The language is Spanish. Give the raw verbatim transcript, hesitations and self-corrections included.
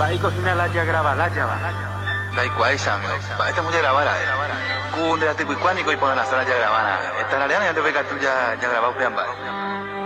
Vai cocina la ya graba, la ya va. Dai qua esame, ba esta mujer grabara. Ku nda te ku kwani ko ipona na sala ya grabana. Esta na ya te veka tu ya ya grabau pe amba.